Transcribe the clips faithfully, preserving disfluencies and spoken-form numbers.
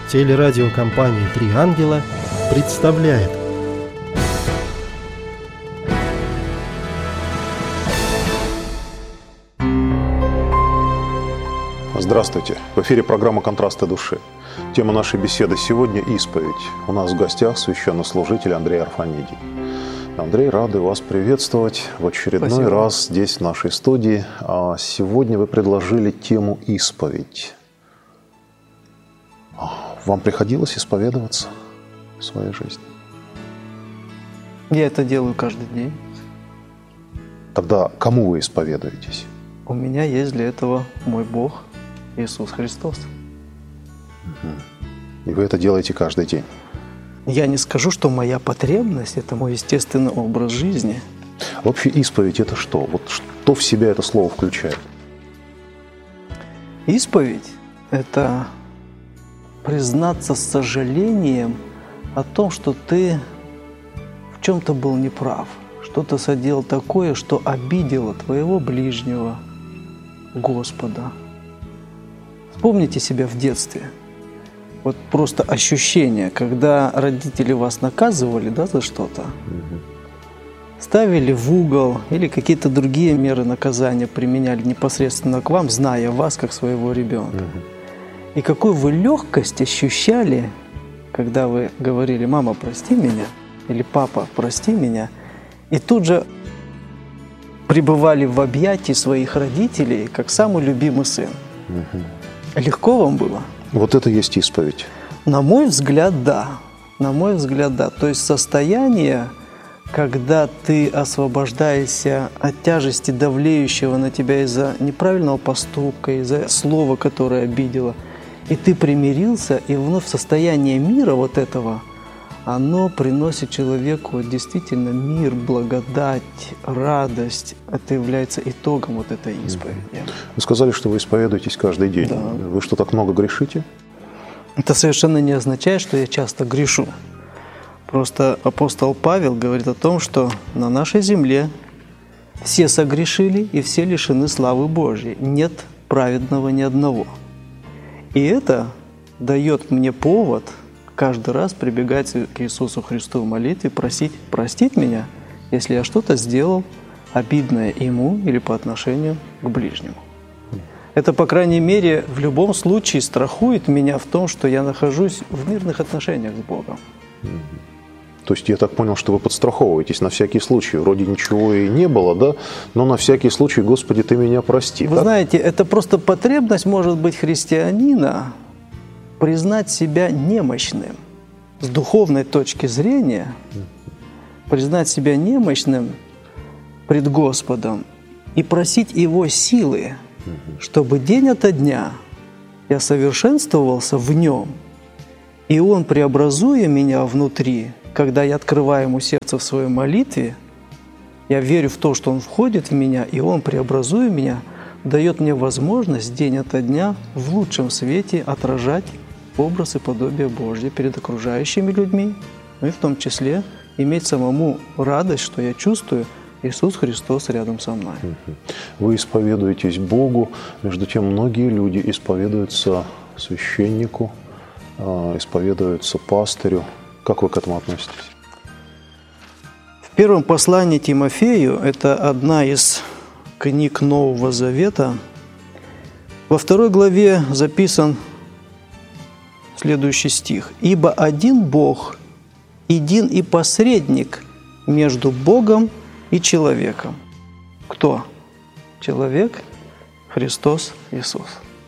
Телерадиокомпания «Три ангела» представляет. Здравствуйте! В эфире программа «Контрасты души». Тема нашей беседы сегодня – исповедь. У нас в гостях священнослужитель Андрей Арфанидий. Андрей, рады вас приветствовать в очередной Спасибо. раз здесь, в нашей студии. А сегодня вы предложили тему «исповедь». Вам приходилось исповедоваться в своей жизни? Я это делаю каждый день. Тогда кому вы исповедуетесь? У меня есть для этого мой Бог, Иисус Христос. И вы это делаете каждый день? Я не скажу, что моя потребность – это мой естественный образ жизни. Вообще исповедь – это что? Вот что в себя это слово включает? Исповедь – это признаться с сожалением о том, что ты в чем-то был неправ, что-то соделал такое, что обидело твоего ближнего, Господа. Вспомните себя в детстве. Вот просто ощущение, когда родители вас наказывали, да, за что-то, ставили в угол или какие-то другие меры наказания применяли непосредственно к вам, зная вас как своего ребенка. И какую вы легкость ощущали, когда вы говорили: «Мама, прости меня», или «Папа, прости меня», и тут же пребывали в объятии своих родителей, как самый любимый сын. Угу. Легко вам было? Вот это есть исповедь. На мой взгляд, да. На мой взгляд, да. То есть состояние, когда ты освобождаешься от тяжести, давлеющего на тебя из-за неправильного поступка, из-за слова, которое обидело, и ты примирился, и вновь состояние мира вот этого, оно приносит человеку действительно мир, благодать, радость. Это является итогом вот этой исповеди. Вы сказали, что вы исповедуетесь каждый день. Да. Вы что, так много грешите? Это совершенно не означает, что я часто грешу. Просто апостол Павел говорит о том, что на нашей земле все согрешили и все лишены славы Божьей. Нет праведного ни одного. И это дает мне повод каждый раз прибегать к Иисусу Христу в молитве, просить простить меня, если я что-то сделал обидное Ему или по отношению к ближнему. Это, по крайней мере, в любом случае страхует меня в том, что я нахожусь в мирных отношениях с Богом. То есть я так понял, что вы подстраховываетесь на всякий случай. Вроде ничего и не было, да? Но на всякий случай: Господи, Ты меня прости. Вы так? знаете, это просто потребность, может быть, христианина признать себя немощным. С духовной точки зрения, признать себя немощным пред Господом и просить Его силы, чтобы день ото дня я совершенствовался в Нем, и Он, преобразуя меня внутри, когда я открываю Ему сердце в своей молитве, я верю в то, что Он входит в меня, и Он, преобразуя меня, дает мне возможность день ото дня в лучшем свете отражать образ и подобие Божье перед окружающими людьми, ну и в том числе иметь самому радость, что я чувствую Иисус Христос рядом со мной. Вы исповедуетесь Богу, между тем многие люди исповедуются священнику, исповедуются пастырю. Как вы к этому относитесь? В первом послании Тимофею, это одна из книг Нового Завета, во второй главе записан следующий стих. «Ибо один Бог, един и посредник между Богом и человеком». Кто? Человек, Христос Иисус.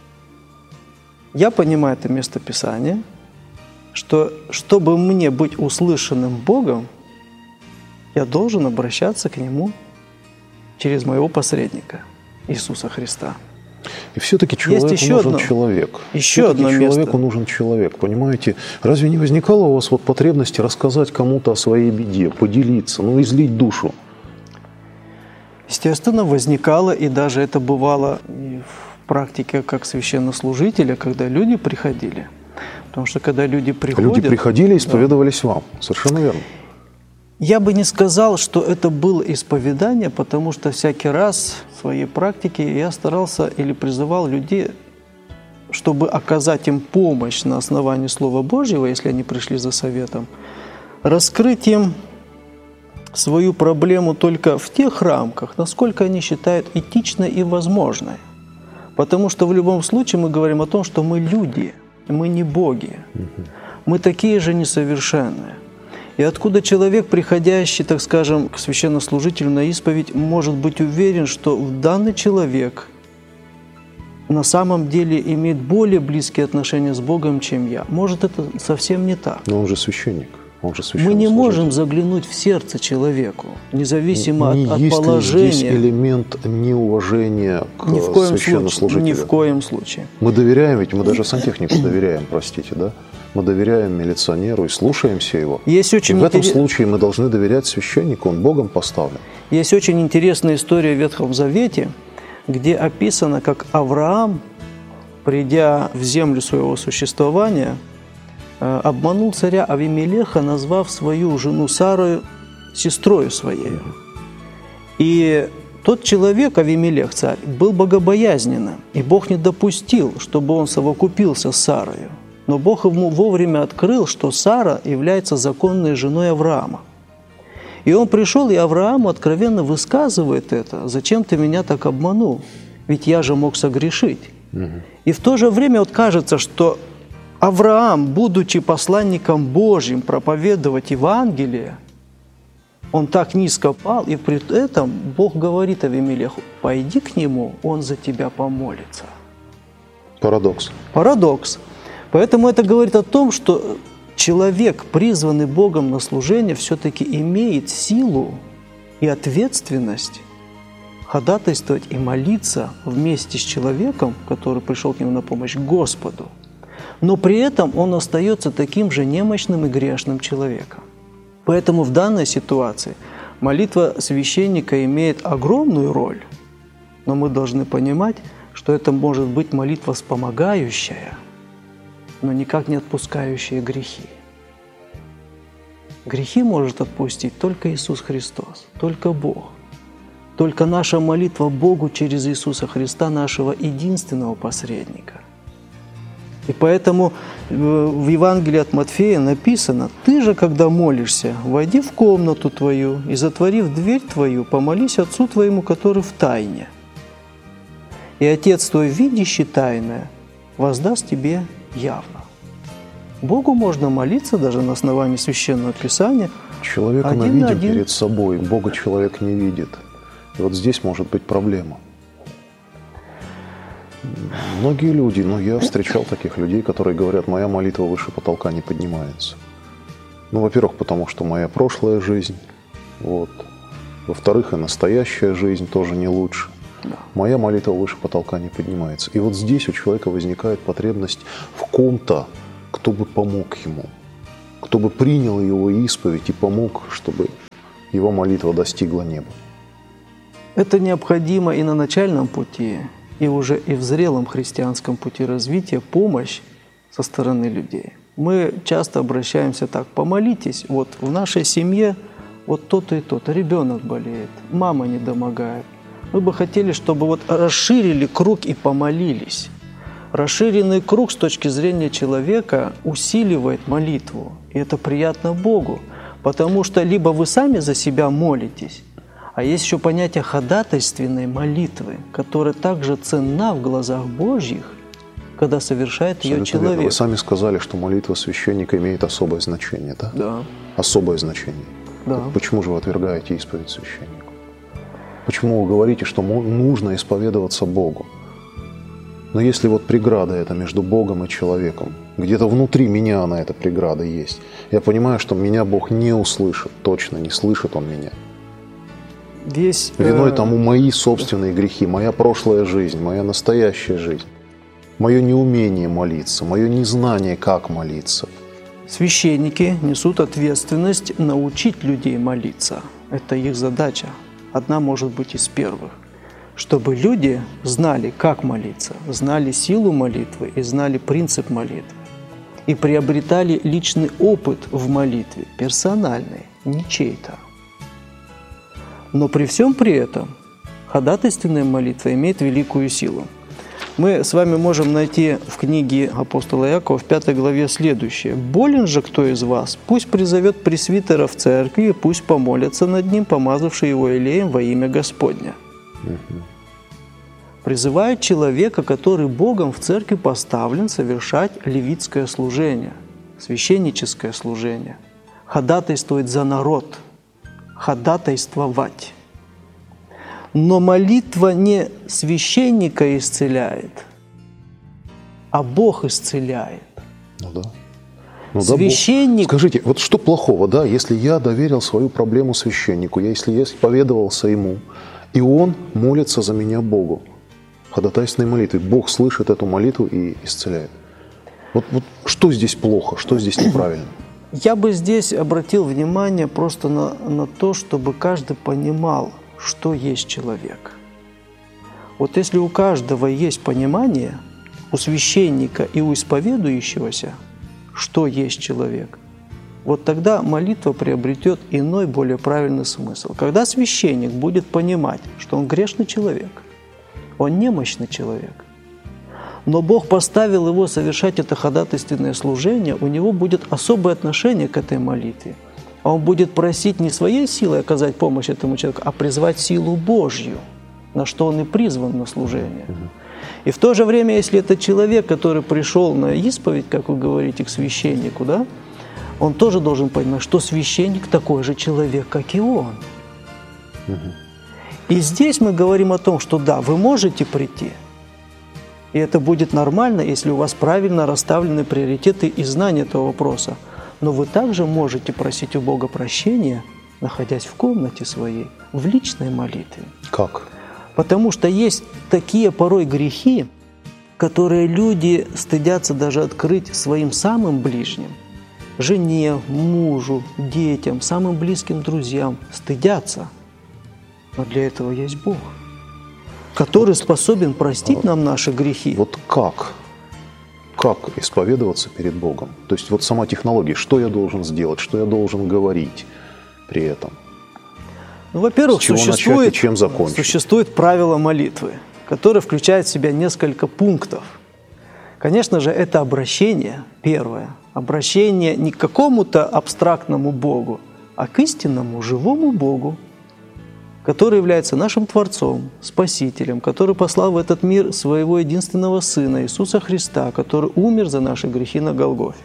Я понимаю это местописание, что чтобы мне быть услышанным Богом, я должен обращаться к Нему через моего посредника, Иисуса Христа. И все-таки человеку еще нужен одно, человек. Еще все-таки одно человеку место. нужен человек, понимаете? Разве не возникало у вас вот потребности рассказать кому-то о своей беде, поделиться, ну, излить душу? Естественно, возникало, и даже это бывало и в практике как священнослужителя, когда люди приходили. Потому что когда люди приходят... Люди приходили и исповедовались да. вам. Совершенно верно. Я бы не сказал, что это было исповедание, потому что всякий раз в своей практике я старался или призывал людей чтобы оказать им помощь на основании Слова Божьего, если они пришли за советом, раскрыть им свою проблему только в тех рамках, насколько они считают этичной и возможной. Потому что в любом случае мы говорим о том, что мы люди, мы не боги, мы такие же несовершенные. И откуда человек, приходящий, так скажем, к священнослужителю на исповедь, может быть уверен, что данный человек на самом деле имеет более близкие отношения с Богом, чем я? Может, это совсем не так. Но он же священник. Он же Мы не можем заглянуть в сердце человеку, независимо не от, от есть положения. Ли здесь элемент неуважения к ни в коем священнослужителю? Случае, ни в коем случае. Мы доверяем, ведь мы даже сантехнику доверяем, простите, да? Мы доверяем милиционеру и слушаемся его. Есть очень и в этом интерес... случае мы должны доверять священнику, он Богом поставлен. Есть очень интересная история в Ветхом Завете, где описано, как Авраам, придя в землю своего существования, обманул царя Авимелеха, назвав свою жену Сарою сестрою своей. И тот человек, Авимелех, царь, был богобоязненным, и Бог не допустил, чтобы он совокупился с Сарою. Но Бог ему вовремя открыл, что Сара является законной женой Авраама. И он пришел, и Аврааму откровенно высказывает это: «Зачем ты меня так обманул? Ведь я же мог согрешить». Угу. И в то же время вот кажется, что Авраам, будучи посланником Божьим, проповедовать Евангелие, он так низко пал, и при этом Бог говорит Авимелеху: «Пойди к нему, он за тебя помолится». Парадокс. Парадокс. Поэтому это говорит о том, что человек, призванный Богом на служение, все-таки имеет силу и ответственность ходатайствовать и молиться вместе с человеком, который пришел к нему на помощь, Господу. Но при этом он остается таким же немощным и грешным человеком. Поэтому в данной ситуации молитва священника имеет огромную роль, но мы должны понимать, что это может быть молитва вспомогающая, но никак не отпускающая грехи. Грехи может отпустить только Иисус Христос, только Бог. Только наша молитва Богу через Иисуса Христа, нашего единственного посредника. И поэтому в Евангелии от Матфея написано: «Ты же, когда молишься, войди в комнату твою и, затворив дверь твою, помолись Отцу твоему, который в тайне. И Отец твой, видящий тайное, воздаст тебе явно». Богу можно молиться даже на основании Священного Писания. Человека мы видим один. перед собой, Бога человек не видит. И вот здесь может быть проблема. Многие люди, но я встречал таких людей, которые говорят: моя молитва выше потолка не поднимается. Ну, во-первых, потому что моя прошлая жизнь, вот. Во-вторых, и настоящая жизнь тоже не лучше. Моя молитва выше потолка не поднимается. И вот здесь у человека возникает потребность в ком-то, кто бы помог ему, кто бы принял его исповедь и помог, чтобы его молитва достигла неба. Это необходимо и на начальном пути, и уже и в зрелом христианском пути развития помощь со стороны людей. Мы часто обращаемся так: помолитесь, вот в нашей семье вот то-то и то-то, ребенок болеет, мама не домогает. Мы бы хотели, чтобы вот расширили круг и помолились. Расширенный круг с точки зрения человека усиливает молитву, и это приятно Богу, потому что либо вы сами за себя молитесь, а есть еще понятие ходатайственной молитвы, которая также ценна в глазах Божьих, когда совершает ее человек. Вы сами сказали, что молитва священника имеет особое значение, да? Да. Особое значение. Да. Почему же вы отвергаете исповедь священнику? Почему вы говорите, что нужно исповедоваться Богу? Но если вот преграда эта между Богом и человеком, где-то внутри меня она, эта преграда есть, я понимаю, что меня Бог не услышит, точно не слышит Он меня. Весь, Виной э... тому мои собственные грехи, моя прошлая жизнь, моя настоящая жизнь, мое неумение молиться, мое незнание, как молиться. Священники несут ответственность научить людей молиться. Это их задача. Одна может быть из первых. Чтобы люди знали, как молиться, знали силу молитвы и знали принцип молитвы. И приобретали личный опыт в молитве, персональный, не чей-то. Но при всем при этом ходатайственная молитва имеет великую силу. Мы с вами можем найти в книге апостола Иакова в пятой главе следующее. «Болен же кто из вас? Пусть призовет пресвитера в церкви, пусть помолятся над ним, помазавший его елеем во имя Господня». Угу. Призывает человека, который Богом в церкви поставлен, совершать левитское служение, священническое служение, ходатайствовать за народ, ходатайствовать. Но молитва не священника исцеляет, а Бог исцеляет. Ну да. Ну, Священник... Да, скажите, вот что плохого, да, если я доверил свою проблему священнику, если я исповедовался ему, и он молится за меня Богу, ходатайственной молитвой, Бог слышит эту молитву и исцеляет. Вот, вот что здесь плохо, что здесь неправильно? Я бы здесь обратил внимание просто на, на то, чтобы каждый понимал, что есть человек. Вот если у каждого есть понимание, у священника и у исповедующегося, что есть человек, вот тогда молитва приобретет иной, более правильный смысл. Когда священник будет понимать, что он грешный человек, он немощный человек, но Бог поставил его совершать это ходатайственное служение, у него будет особое отношение к этой молитве. Он будет просить не своей силой оказать помощь этому человеку, а призвать силу Божью, на что он и призван на служение. И в то же время, если это человек, который пришел на исповедь, как вы говорите, к священнику, да, он тоже должен понимать, что священник такой же человек, как и он. И здесь мы говорим о том, что да, вы можете прийти, и это будет нормально, если у вас правильно расставлены приоритеты и знания этого вопроса. Но вы также можете просить у Бога прощения, находясь в комнате своей, в личной молитве. Как? Потому что есть такие порой грехи, которые люди стыдятся даже открыть своим самым ближним, жене, мужу, детям, самым близким друзьям, стыдятся. Но для этого есть Бог, который способен простить нам наши грехи. Вот как? Как исповедоваться перед Богом? То есть вот сама технология, что я должен сделать, что я должен говорить при этом? Ну, во-первых, с чего существует, начать и чем закончить? Существует правило молитвы, которое включает в себя несколько пунктов. Конечно же, это обращение, первое. Обращение не к какому-то абстрактному Богу, а к истинному, живому Богу, который является нашим Творцом, Спасителем, который послал в этот мир своего единственного Сына, Иисуса Христа, который умер за наши грехи на Голгофе.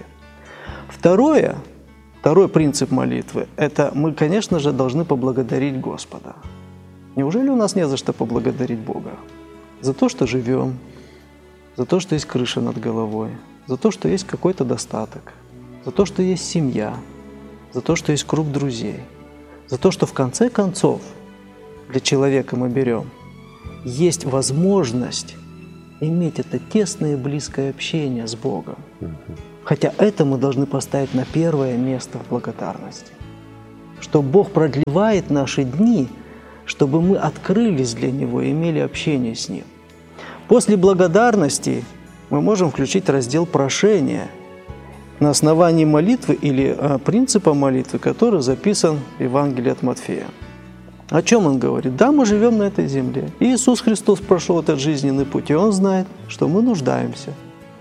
Второе, второй принцип молитвы – это мы, конечно же, должны поблагодарить Господа. Неужели у нас не за что поблагодарить Бога? За то, что живем, за то, что есть крыша над головой, за то, что есть какой-то достаток, за то, что есть семья, за то, что есть круг друзей, за то, что в конце концов для человека мы берем, есть возможность иметь это тесное и близкое общение с Богом. Хотя это мы должны поставить на первое место в благодарности. Что Бог продлевает наши дни, чтобы мы открылись для Него и имели общение с Ним. После благодарности мы можем включить раздел прошения на основании молитвы или а, принципа молитвы, который записан в Евангелии от Матфея. О чем он говорит? Да, мы живем на этой земле. Иисус Христос прошел этот жизненный путь, и Он знает, что мы нуждаемся.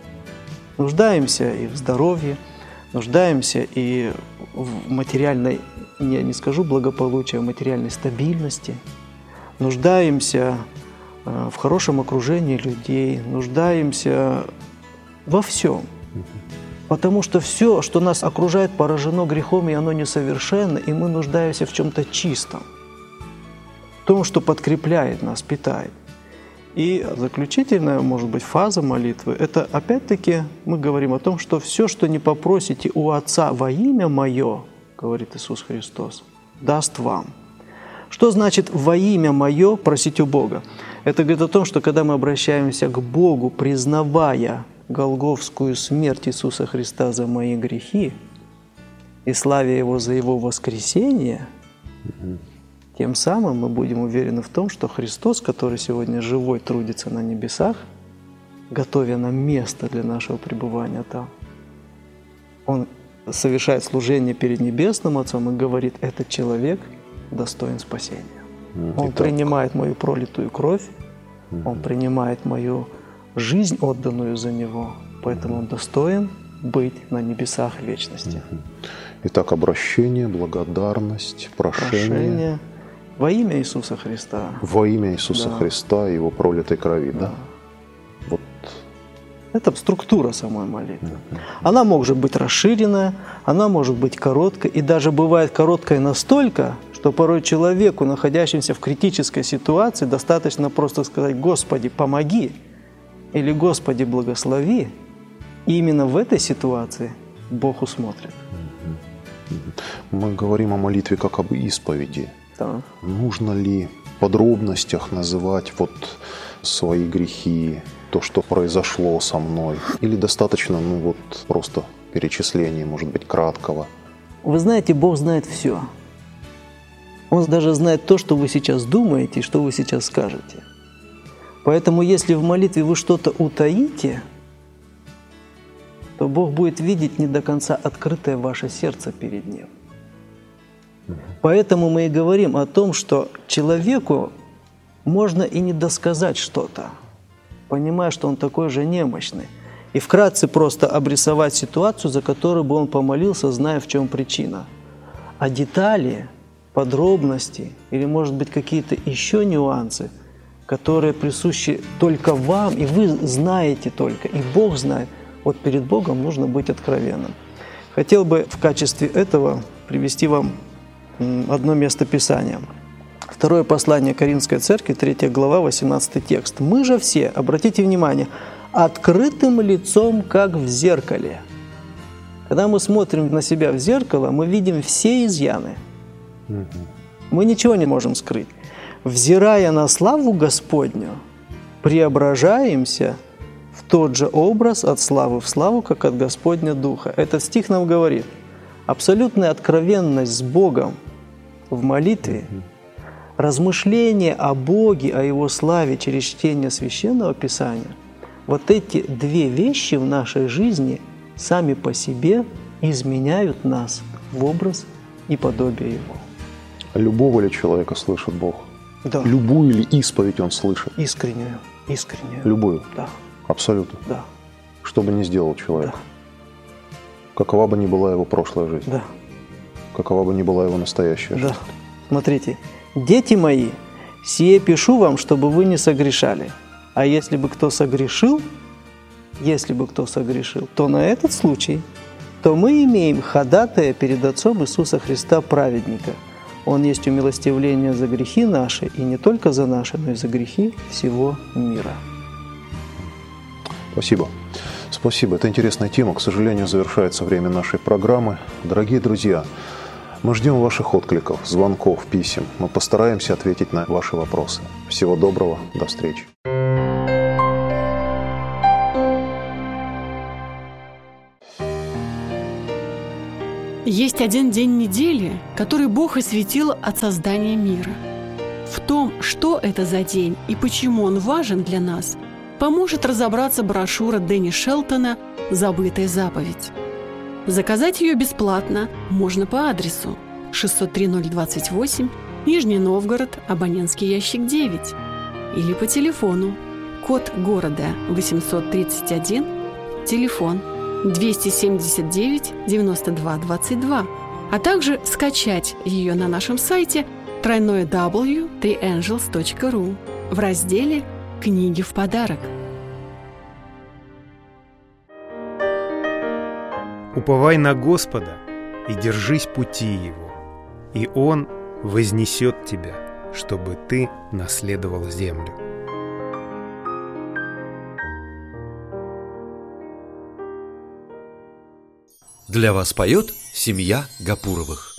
Нуждаемся и в здоровье, нуждаемся и в материальной, я не скажу благополучии, а в материальной стабильности. Нуждаемся в хорошем окружении людей, нуждаемся во всем. Потому что все, что нас окружает, поражено грехом, и оно несовершенно, и мы нуждаемся в чем-то чистом. В том, что подкрепляет нас, питает. И заключительная, может быть, фаза молитвы – это опять-таки мы говорим о том, что все, что не попросите у Отца во имя Мое, говорит Иисус Христос, даст вам. Что значит «во имя Мое» просить у Бога? Это говорит о том, что когда мы обращаемся к Богу, признавая голгофскую смерть Иисуса Христа за мои грехи и славя Его за Его воскресение, тем самым мы будем уверены в том, что Христос, который сегодня живой трудится на небесах, готовя нам место для нашего пребывания там, Он совершает служение перед Небесным Отцом и говорит, этот человек достоин спасения. Он Итак. принимает мою пролитую кровь, Он принимает мою жизнь, отданную за Него. Поэтому Он достоин быть на небесах вечности. Итак, обращение, благодарность, прошение. Прошение во имя Иисуса Христа. Во имя Иисуса Да. Христа и Его пролитой крови, да? Да. Вот. Это структура самой молитвы. Она может быть расширенная, она может быть короткой, и даже бывает короткой настолько, что порой человеку, находящемуся в критической ситуации, достаточно просто сказать: «Господи, помоги!» или «Господи, благослови!» И именно в этой ситуации Бог усмотрит. Мы говорим о молитве как об исповеди. Да. Нужно ли в подробностях называть вот свои грехи, то, что произошло со мной? Или достаточно, ну вот, просто перечисления, может быть, краткого? Вы знаете, Бог знает все. Он даже знает то, что вы сейчас думаете и что вы сейчас скажете. Поэтому, если в молитве вы что-то утаите, то Бог будет видеть не до конца открытое ваше сердце перед Ним. Поэтому мы и говорим о том, что человеку можно и не досказать что-то, понимая, что он такой же немощный, и вкратце просто обрисовать ситуацию, за которую бы он помолился, зная, в чем причина. А детали, подробности или, может быть, какие-то еще нюансы, которые присущи только вам, и вы знаете только, и Бог знает, вот перед Богом нужно быть откровенным. Хотел бы в качестве этого привести вам одно место Писания. Второе послание Коринфской церкви, третья глава, восемнадцатый текст. «Мы же все, обратите внимание, открытым лицом, как в зеркале». Когда мы смотрим на себя в зеркало, мы видим все изъяны. Мы ничего не можем скрыть. «Взирая на славу Господню, преображаемся в тот же образ от славы в славу, как от Господня Духа». Этот стих нам говорит, абсолютная откровенность с Богом в молитве, размышление о Боге, о Его славе через чтение Священного Писания, вот эти две вещи в нашей жизни сами по себе изменяют нас в образ и подобие Его. Любого ли человека слышит Бог? Да. Любую ли исповедь Он слышит? Искреннюю. Искреннюю. Любую? Да. Абсолютно? Да. Что бы ни сделал человек? Да. Какова бы ни была его прошлая жизнь? Да. Какова бы ни была его настоящая жизнь? Да. Смотрите. «Дети мои, сие пишу вам, чтобы вы не согрешали. А если бы кто согрешил, если бы кто согрешил, то на этот случай, то мы имеем ходатая перед Отцом Иисуса Христа праведника. Он есть умилостивление за грехи наши, и не только за наши, но и за грехи всего мира». Спасибо. Спасибо. Это интересная тема. К сожалению, завершается время нашей программы. Дорогие друзья, мы ждем ваших откликов, звонков, писем. Мы постараемся ответить на ваши вопросы. Всего доброго. До встречи. Есть один день недели, который Бог осветил от создания мира. В том, что это за день и почему он важен для нас, поможет разобраться брошюра Дэнни Шелтона «Забытая заповедь». Заказать ее бесплатно можно по адресу шестьсот три ноль двадцать восемь, Нижний Новгород, абонентский ящик девять, или по телефону, код города восемьсот тридцать один, телефон двести семьдесят девять девяносто два двадцать два, а также скачать ее на нашем сайте дабл ю дабл ю дабл ю точка три энджелс точка ру в разделе «Книги в подарок». Уповай на Господа и держись пути Его, и Он вознесет тебя, чтобы ты наследовал землю. Для вас поет семья Гапуровых.